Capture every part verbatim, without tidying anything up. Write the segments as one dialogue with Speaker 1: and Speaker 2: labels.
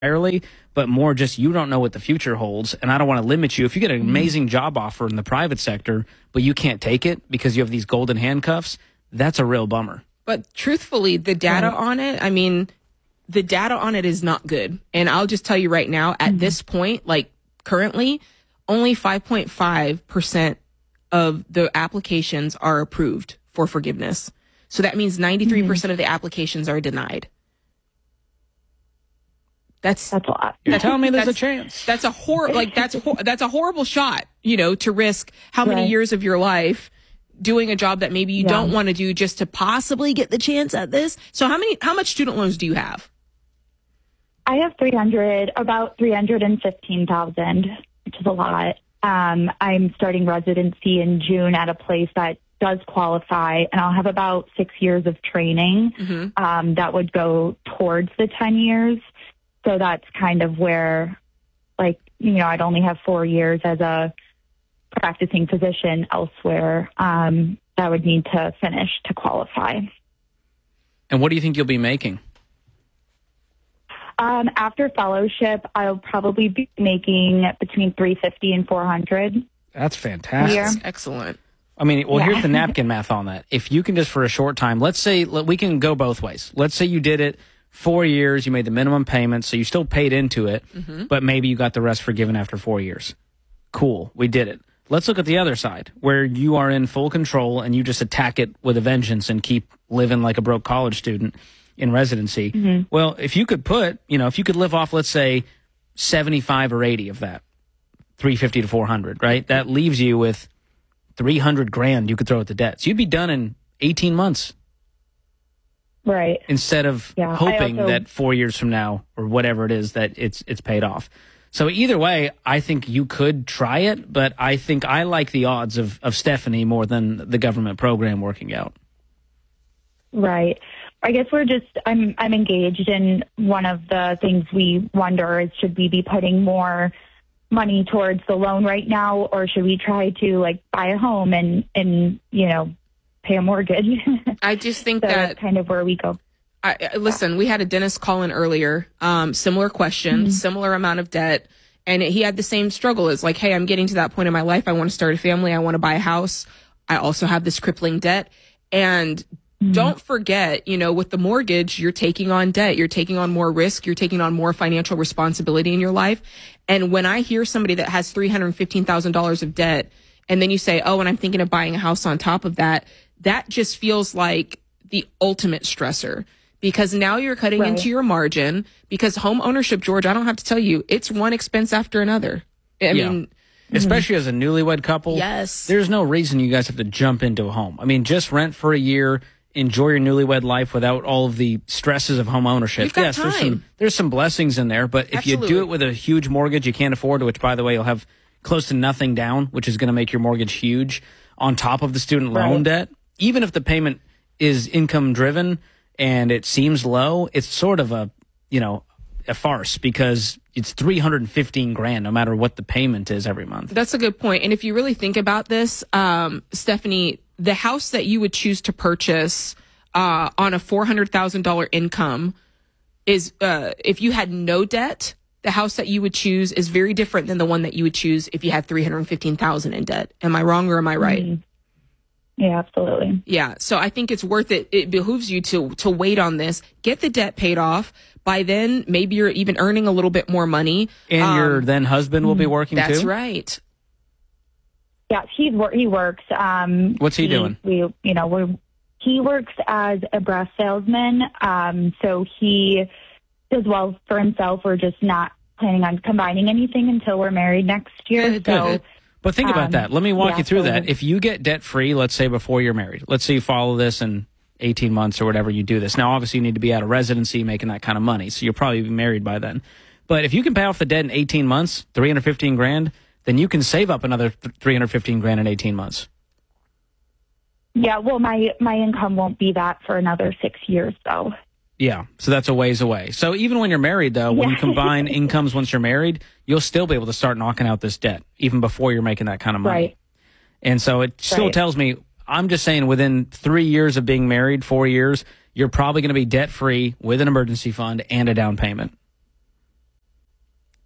Speaker 1: entirely, but more just you don't know what the future holds, and I don't want to limit you. If you get an amazing job offer in the private sector, but you can't take it because you have these golden handcuffs, that's a real bummer.
Speaker 2: But truthfully, the data
Speaker 3: Right.
Speaker 2: on it, I mean, the data on it is not good. And I'll just tell you right now, at this point, like currently, only five point five percent of the applications are approved for forgiveness. So that means ninety-three percent of the applications are denied. That's
Speaker 3: That's a lot.
Speaker 1: You're telling me there's a
Speaker 2: that's-
Speaker 1: chance.
Speaker 2: That's a hor like that's hor- that's a horrible shot, you know, to risk how many
Speaker 3: Right.
Speaker 2: years of your life doing a job that maybe you
Speaker 3: Yeah.
Speaker 2: don't want to do just to possibly get the chance at this. So how many how much student loans do you have?
Speaker 3: I have three hundred, about three hundred fifteen thousand, which is a lot. Um, I'm starting residency in June at a place that does qualify, and I'll have about six years of training
Speaker 2: Mm-hmm.
Speaker 3: um, that would go towards the ten years. So that's kind of where, like, you know, I'd only have four years as a practicing physician elsewhere um, that would need to finish to qualify.
Speaker 1: And what do you think you'll be making?
Speaker 3: Um, after fellowship, I'll probably be making between three fifty and four hundred.
Speaker 1: That's fantastic.
Speaker 3: Yeah.
Speaker 2: That's excellent.
Speaker 1: I mean, well,
Speaker 3: Yeah.
Speaker 1: here's the napkin math on that. If you can just for a short time, let's say let- we can go both ways. Let's say you did it four years, you made the minimum payment, so you still paid into it, but maybe you got the rest forgiven after four years. Cool, we did it. Let's look at the other side, where you are in full control and you just attack it with a vengeance and keep living like a broke college student in residency. Well, if you could put, you know, if you could live off, let's say, seventy-five or eighty of that, three fifty to four hundred, right? That leaves you with three hundred grand you could throw at the debt. So you'd be done in eighteen months
Speaker 3: Right.
Speaker 1: instead of
Speaker 3: Yeah, I
Speaker 1: hoping
Speaker 3: also-
Speaker 1: that four years from now or whatever it is that it's it's paid off. So either way, I think you could try it, but I think I like the odds of, of Stephanie more than the government program working out.
Speaker 3: Right. I guess we're just, I'm, I'm engaged, and one of the things we wonder is should we be putting more money towards the loan right now, or should we try to like buy a home and, and, you know, pay a mortgage?
Speaker 2: I just think
Speaker 3: So
Speaker 2: that
Speaker 3: that's kind of where we go.
Speaker 2: I, I- listen, we had a dentist call in earlier, um, similar question, similar amount of debt. And he had the same struggle. It's like, hey, I'm getting to that point in my life. I want to start a family. I want to buy a house. I also have this crippling debt. And don't forget, you know, with the mortgage, you're taking on debt. You're taking on more risk. You're taking on more financial responsibility in your life. And when I hear somebody that has three hundred fifteen thousand dollars of debt, and then you say, oh, and I'm thinking of buying a house on top of that, that just feels like the ultimate stressor. Because now you're cutting
Speaker 3: Right.
Speaker 2: into your margin, because home ownership, George, I don't have to tell you, it's one expense after another. I
Speaker 1: Yeah.
Speaker 2: mean,
Speaker 1: Especially as a newlywed couple.
Speaker 2: Yes.
Speaker 1: There's no reason you guys have to jump into a home. I mean, just rent for a year, enjoy your newlywed life without all of the stresses of home ownership.
Speaker 2: You've got
Speaker 1: yes, there's
Speaker 2: time.
Speaker 1: some there's some blessings in there, but if you
Speaker 2: Absolutely.
Speaker 1: do it with a huge mortgage you can't afford, which by the way you'll have close to nothing down, which is going to make your mortgage huge on top of the student loan
Speaker 3: Right.
Speaker 1: debt, even if the payment is income driven and it seems low, it's sort of a, you know, a farce because it's three hundred fifteen grand no matter what the payment is every month.
Speaker 2: that's a good point. And if you really think about this, um, Stephanie, the house that you would choose to purchase uh, on a four hundred thousand dollars income is, uh, if you had no debt, the house that you would choose is very different than the one that you would choose if you had three hundred fifteen thousand dollars in debt. Am I wrong or am I right?
Speaker 3: Yeah, absolutely.
Speaker 2: Yeah. So I think it's worth it. It behooves you to, to wait on this, get the debt paid off. By then, maybe you're even earning a little bit more money.
Speaker 1: And
Speaker 2: Um,
Speaker 1: your then husband will be working
Speaker 2: That's
Speaker 1: too?
Speaker 2: right.
Speaker 3: Yeah, he's wor- he works. Um,
Speaker 1: What's he doing?
Speaker 3: We, you know, we he works as a breast salesman. Um, so he does well for himself. We're just not planning on combining anything until we're married next year.
Speaker 2: Good,
Speaker 3: so
Speaker 2: good.
Speaker 1: But think about
Speaker 3: Um,
Speaker 1: that. Let me walk
Speaker 3: yeah,
Speaker 1: you through
Speaker 3: so-
Speaker 1: that. If you get debt free, let's say before you're married, let's say you follow this in eighteen months or whatever you do this. Now, obviously, you need to be out of residency making that kind of money. So you'll probably be married by then. But if you can pay off the debt in eighteen months, three hundred fifteen grand, then you can save up another th- three hundred fifteen grand in eighteen months.
Speaker 3: yeah, well, my my income won't be that for another six years, though.
Speaker 1: Yeah. So that's a ways away. So even when you're married, though, when you
Speaker 3: Yeah.
Speaker 1: combine incomes once you're married, you'll still be able to start knocking out this debt even before you're making that kind of money.
Speaker 3: Right.
Speaker 1: And so it still
Speaker 3: Right.
Speaker 1: tells me, I'm just saying within three years of being married, four years, you're probably going to be debt free with an emergency fund and a down payment.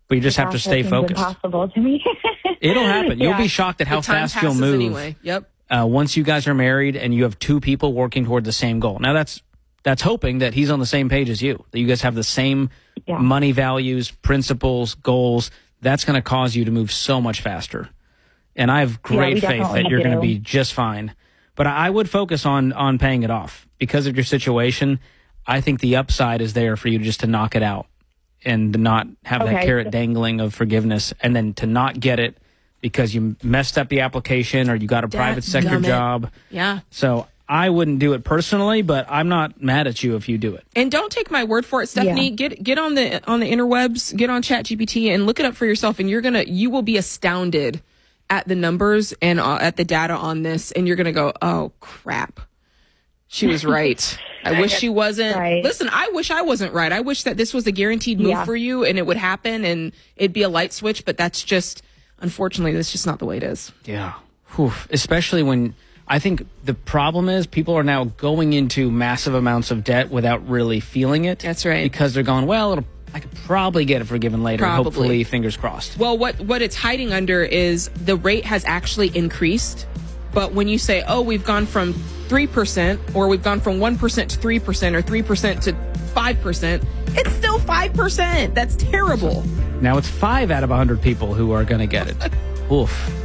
Speaker 1: but you just have to
Speaker 3: Gosh, that
Speaker 1: stay
Speaker 3: seems
Speaker 1: focused.
Speaker 3: Impossible to me.
Speaker 1: It'll happen. You'll
Speaker 3: Yeah.
Speaker 1: be shocked at how
Speaker 2: The time
Speaker 1: fast you'll
Speaker 2: passes
Speaker 1: move.
Speaker 2: anyway. Yep.
Speaker 1: Uh, once you guys are married and you have two people working toward the same goal. Now that's that's hoping that he's on the same page as you, that you guys have the same
Speaker 3: Yeah.
Speaker 1: money values, principles, goals. That's going to cause you to move so much faster. And I have great
Speaker 3: we
Speaker 1: faith
Speaker 3: definitely
Speaker 1: that you're going to
Speaker 3: do.
Speaker 1: be just fine. But I would focus on on paying it off because of your situation. I think the upside is there for you just to knock it out and to not have that
Speaker 3: Okay.
Speaker 1: carrot dangling of forgiveness, and then to not get it because you messed up the application or you got a private sector
Speaker 2: Dadgummit.
Speaker 1: job.
Speaker 2: Yeah.
Speaker 1: So I wouldn't do it personally, but I'm not mad at you if you do it.
Speaker 2: And don't take my word for it, Stephanie.
Speaker 3: Yeah.
Speaker 2: Get get on the on the interwebs, get on ChatGPT, and look it up for yourself. And you're gonna you will be astounded at the numbers and uh, at the data on this, and you're gonna go, oh crap, she was right. I wish she wasn't.
Speaker 3: Right.
Speaker 2: Listen, I wish I wasn't right. I wish that this was a guaranteed move
Speaker 3: Yeah.
Speaker 2: for you, and it would happen, and it'd be a light switch. But that's just, unfortunately, that's just not the way it is.
Speaker 1: Yeah. Whew. Especially when I think the problem is people are now going into massive amounts of debt without really feeling it.
Speaker 2: That's right.
Speaker 1: Because they're going, well, it'll, I could probably get it forgiven later.
Speaker 2: Probably.
Speaker 1: Hopefully, fingers crossed.
Speaker 2: Well, what what it's hiding under is the rate has actually increased. But when you say, oh, we've gone from three percent or we've gone from one percent to three percent or three percent to five percent, it's still five percent. That's terrible.
Speaker 1: Now it's five out of one hundred people who are going to get it. Oof.